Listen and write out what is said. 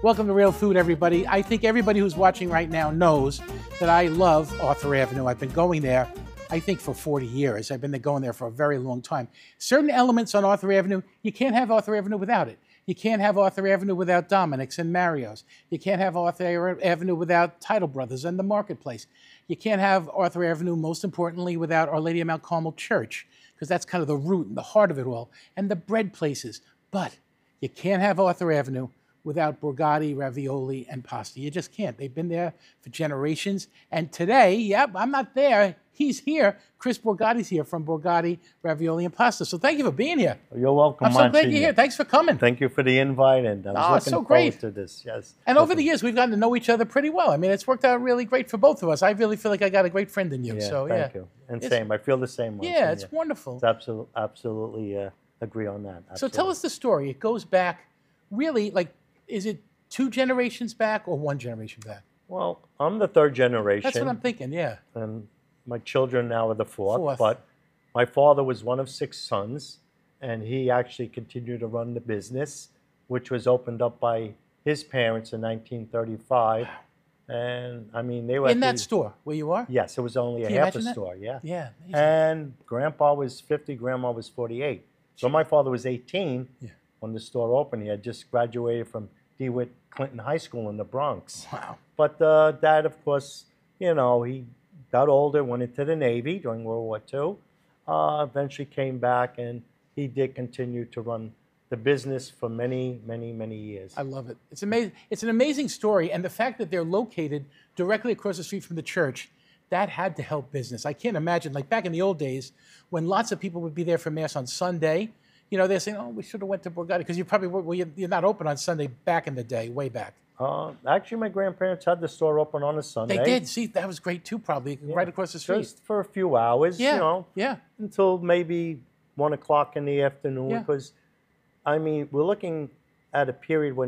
Welcome to Real Food, everybody. I think everybody who's watching right now knows that I love Arthur Avenue. I've been going there, I think, for 40 years. I've been going there for a very long time. Certain elements on Arthur Avenue, you can't have Arthur Avenue without it. You can't have Arthur Avenue without Dominic's and Mario's. You can't have Arthur Avenue without Title Brothers and the Marketplace. You can't have Arthur Avenue, most importantly, without Our Lady of Mount Carmel Church, because that's kind of the root and the heart of it all, and the bread places. But you can't have Arthur Avenue without Borgatti, ravioli, and pasta. You just can't. They've been there for generations. And today, yep, I'm not there. He's here. Chris Borgatti's here from Borgatti, Ravioli, and Pasta. So thank you for being here. You're welcome, I'm so glad you're here. Thanks for coming. Thank you for the invite, and I was looking forward to this. Yes. And over the years, we've gotten to know each other pretty well. I mean, it's worked out really great for both of us. I really feel like I got a great friend in you. Yeah, so, thank you. And same. I feel the same way. Yeah, it's wonderful. It's absolutely agree on that. Absolutely. So tell us the story. It goes back, really, like, is it 2 generations back or 1 generation back? Well, I'm the 3rd generation. That's what I'm thinking, yeah. And my children now are the 4th. But my father was one of 6 sons, and he actually continued to run the business, which was opened up by his parents in 1935. Wow. And I mean, they were in that store where you are? Yes, it was only a half a store, yeah. Yeah. Amazing. And Grandpa was 50, Grandma was 48. So my father was 18 when the store opened. He had just graduated from DeWitt Clinton High School in the Bronx. Wow. But Dad, of course, you know, he got older, went into the Navy during World War II, eventually came back, and he did continue to run the business for many, many, many years. I love it. It's amazing. It's an amazing story, and the fact that they're located directly across the street from the church, that had to help business. I can't imagine, like back in the old days, when lots of people would be there for Mass on Sunday, you know, they're saying, oh, we should have went to Borgatti, because you probably were, well, you're not open on Sunday back in the day, way back. Actually, my grandparents had the store open on a Sunday. They did. See, that was great too, probably, right across the street. Just for a few hours, you know, yeah, until maybe 1 o'clock in the afternoon, because, I mean, we're looking at a period when